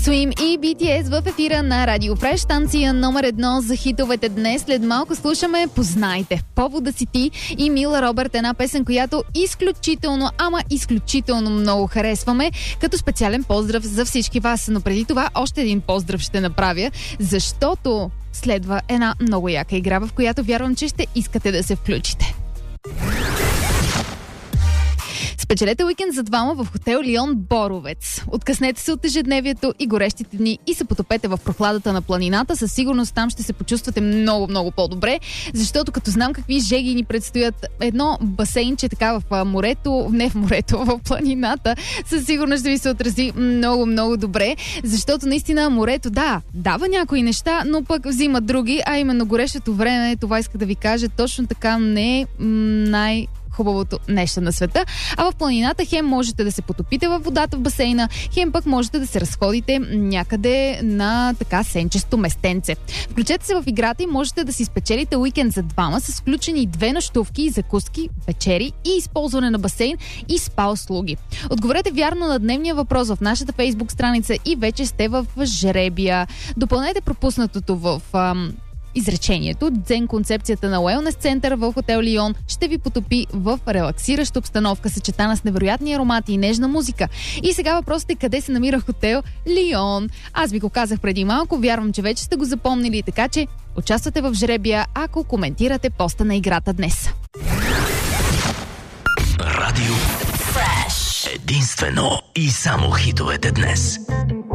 Суим и BTS в ефира на Радио Фреш, станция номер 1 за хитовете днес. След малко слушаме "Познайте", "Повода си ти" и Мила Робърт, една песен, която изключително много харесваме, като специален поздрав за всички вас. Но преди това още един поздрав ще направя, защото следва една много яка игра, в която вярвам, че ще искате да се включите. Спечелете уикенд за двама в хотел Лион Боровец. Откъснете се от ежедневието и горещите дни и се потопете в прохладата на планината. Със сигурност там ще се почувствате много по-добре, защото като знам какви жеги ни предстоят, едно басейнче така в морето, не в морето, в планината, със сигурност ще ви се отрази много добре, защото наистина морето, да, дава някои неща, но пък взима други, а именно горещото време, това иска да ви кажа, точно така не е хубавото нещо на света. А в планината хем можете да се потопите във водата в басейна, хем пък можете да се разходите някъде на така сенчесто местенце. Включете се в играта и можете да си спечелите уикенд за двама с включени 2 нощувки, закуски, вечери и използване на басейн и спа услуги. Отговорете вярно на дневния въпрос в нашата Фейсбук страница и вече сте в жребия. Допълнете пропуснатото в изречението. Дзен концепцията на Уелнес център в хотел Лион ще ви потопи в релаксираща обстановка, съчетана с невероятни аромати и нежна музика. И сега въпросът е къде се намира хотел Лион. Аз ви го казах преди малко, вярвам, че вече сте го запомнили, така че участвате в жребия, ако коментирате поста на играта днес. Радио Фреш. Единствено и само хитовете днес.